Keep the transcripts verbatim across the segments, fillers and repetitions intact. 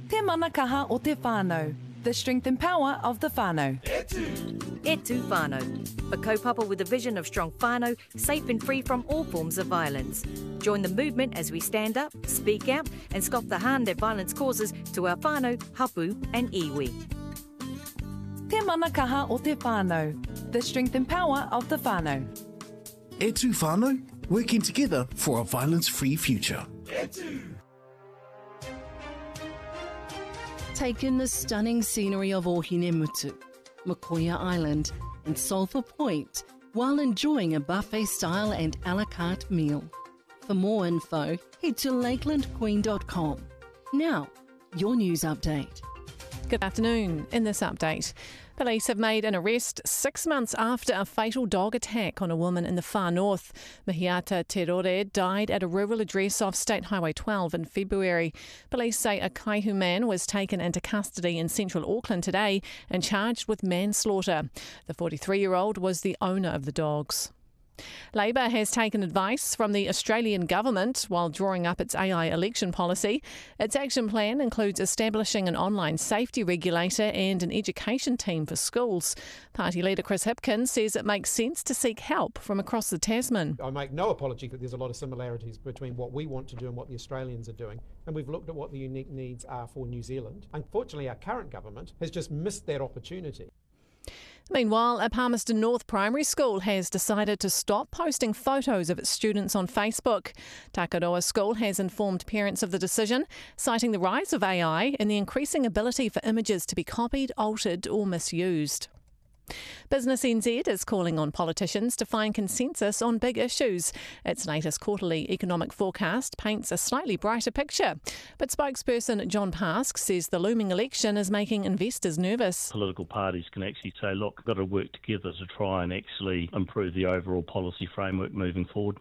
Te manakaha o te whānau, the strength and power of the whānau. Etu Whānau, a kaupapa with a vision of strong whānau, safe and free from all forms of violence. Join the movement as we stand up, speak out and stop the harm that violence causes to our whānau, hapu and iwi. Te manakaha o te whānau, the strength and power of the whānau. Etu Whānau, working together for a violence-free future. Take in the stunning scenery of Ohinemutu, Makoia Island and Sulphur Point while enjoying a buffet-style and a la carte meal. For more info, head to lakeland queen dot com. Now, your news update. Good afternoon. In this update, police have made an arrest six months after a fatal dog attack on a woman in the far north. Mihiata Terore died at a rural address off State Highway twelve in February. Police say a Kaihu man was taken into custody in central Auckland today and charged with manslaughter. The forty-three-year-old was the owner of the dogs. Labor has taken advice from the Australian government while drawing up its A I election policy. Its action plan includes establishing an online safety regulator and an education team for schools. Party leader Chris Hipkins says it makes sense to seek help from across the Tasman. I make no apology that there's a lot of similarities between what we want to do and what the Australians are doing, and we've looked at what the unique needs are for New Zealand. Unfortunately, our current government has just missed that opportunity. Meanwhile, a Palmerston North primary school has decided to stop posting photos of its students on Facebook. Takaroa School has informed parents of the decision, citing the rise of A I and the increasing ability for images to be copied, altered or misused. Business N Z is calling on politicians to find consensus on big issues. Its latest quarterly economic forecast paints a slightly brighter picture. But spokesperson John Pask says the looming election is making investors nervous. Political parties can actually say, look, we've got to work together to try and actually improve the overall policy framework moving forward.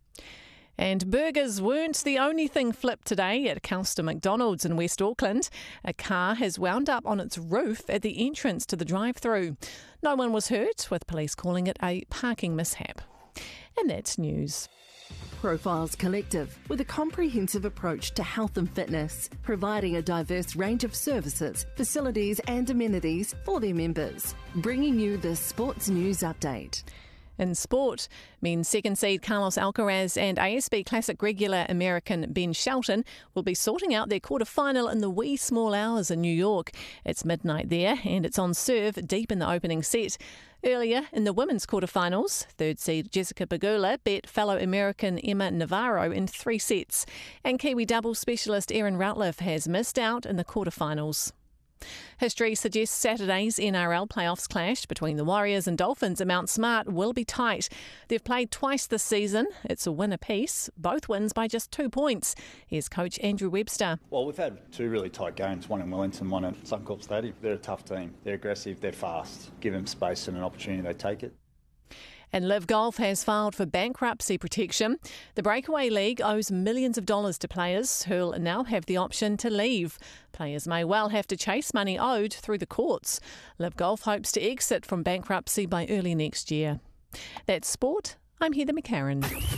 And burgers weren't the only thing flipped today at Calston McDonald's in West Auckland. A car has wound up on its roof at the entrance to the drive-through. No one was hurt, with police calling it a parking mishap. And that's news. Profiles Collective, with a comprehensive approach to health and fitness, providing a diverse range of services, facilities and amenities for their members. Bringing you the Sports News Update. In sport, men's second seed Carlos Alcaraz and A S B Classic regular American Ben Shelton will be sorting out their quarter-final in the wee small hours in New York. It's midnight there and it's on serve deep in the opening set. Earlier in the women's quarter-finals, third seed Jessica Pegula beat fellow American Emma Navarro in three sets. And Kiwi doubles specialist Erin Routliffe has missed out in the quarter-finals. History suggests Saturday's N R L playoffs clash between the Warriors and Dolphins at Mount Smart will be tight. They've played twice this season. It's a win apiece, both wins by just two points. Here's coach Andrew Webster. Well, we've had two really tight games, one in Wellington, one at Suncorp Stadium. They're a tough team. They're aggressive, they're fast. Give them space and an opportunity, they take it. And Liv Golf has filed for bankruptcy protection. The Breakaway League owes millions of dollars to players who'll now have the option to leave. Players may well have to chase money owed through the courts. Liv Golf hopes to exit from bankruptcy by early next year. That's sport. I'm Heather McCarran.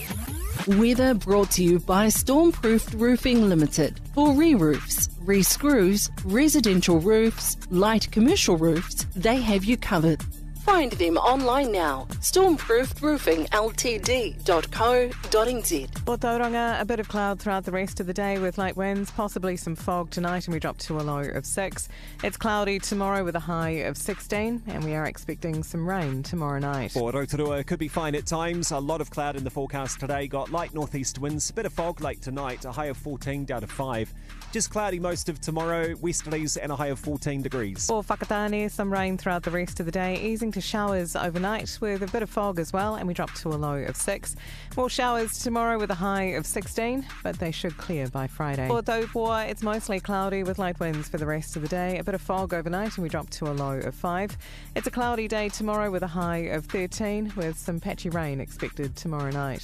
Weather brought to you by Stormproofed Roofing Limited. For re-roofs, re-screws, residential roofs, light commercial roofs, they have you covered. Find them online now. stormproofed roofing l t d dot co dot n z. For Tauranga, a bit of cloud throughout the rest of the day with light winds, possibly some fog tonight, and we drop to a low of six. It's cloudy tomorrow with a high of sixteen, and we are expecting some rain tomorrow night. For Rotorua, it could be fine at times. A lot of cloud in the forecast today. Got light northeast winds, a bit of fog late tonight, a high of fourteen down to five. Just cloudy most of tomorrow, westerlies and a high of fourteen degrees. For Whakatane, some rain throughout the rest of the day, easing to showers overnight with a bit of fog as well, and we drop to a low of six. More showers tomorrow with a high of sixteen, but they should clear by Friday. For Taupua, it's mostly cloudy with light winds for the rest of the day, a bit of fog overnight, and we drop to a low of five. It's a cloudy day tomorrow with a high of thirteen, with some patchy rain expected tomorrow night.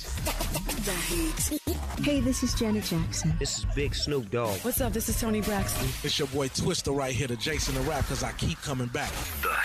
Hey, this is Janet Jackson. This is Big Snoop Dogg. What's up? This is Tony Braxton. It's your boy Twister right here, the Jason the Rap, because I keep coming back. The